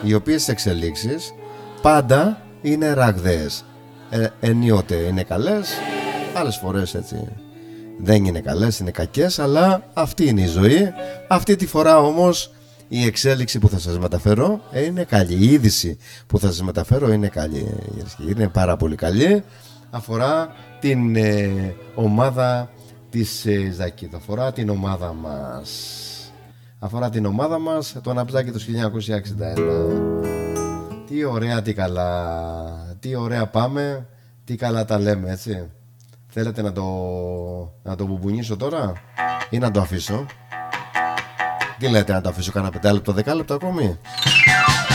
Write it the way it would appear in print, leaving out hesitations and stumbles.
οι οποίες εξελίξεις πάντα είναι ραγδαίες. Ενίοτε είναι καλές, άλλες φορές έτσι δεν είναι καλές, είναι κακές, αλλά αυτή είναι η ζωή. Αυτή τη φορά όμως η εξέλιξη που θα σας μεταφέρω είναι καλή. Η είδηση που θα σας μεταφέρω είναι καλή. Είναι πάρα πολύ καλή. Αφορά την ομάδα της Ζακίδα. Αφορά την ομάδα μας. Αφορά την ομάδα μας, το Αναψάκι του 1961. Τι ωραία, τι καλά. Τι ωραία πάμε, τι καλά τα λέμε, έτσι. Θέλετε να το μπουμπουνίσω τώρα ή να το αφήσω? Τι λέτε, να το αφήσω κάνα 5 λεπτό, 10 λεπτό ακόμη?